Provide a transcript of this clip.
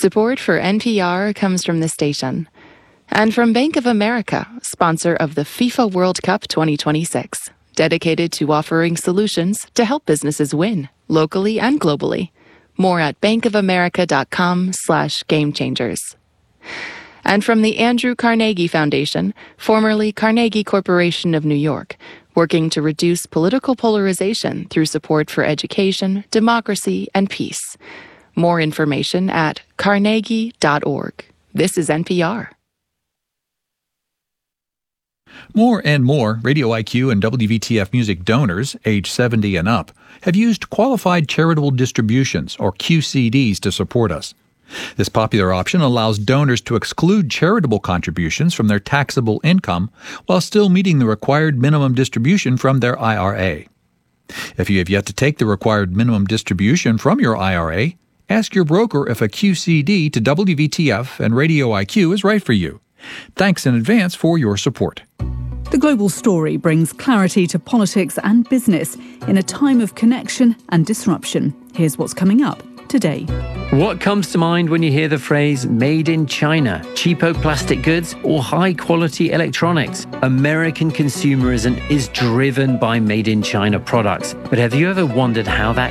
Support for NPR comes from the station and from Bank of America, sponsor of the FIFA World Cup 2026, dedicated to offering solutions to help businesses win locally and globally. More at bankofamerica.com/gamechangers. And from the Andrew Carnegie Foundation, formerly Carnegie Corporation of New York, working to reduce political polarization through support for education, democracy, and peace. More information at carnegie.org. This is NPR. More and more Radio IQ and WVTF Music donors, age 70 and up, have used Qualified Charitable Distributions, or QCDs, to support us. This popular option allows donors to exclude charitable contributions from their taxable income while still meeting the required minimum distribution from their IRA. If you have yet to take the required minimum distribution from your IRA, ask your broker if a QCD to WVTF and Radio IQ is right for you. Thanks in advance for your support. The Global Story brings clarity to politics and business in a time of connection and disruption. Here's what's coming up today. What comes to mind when you hear the phrase made in China, cheapo plastic goods, or high-quality electronics? American consumerism is driven by made in China products. But have you ever wondered how that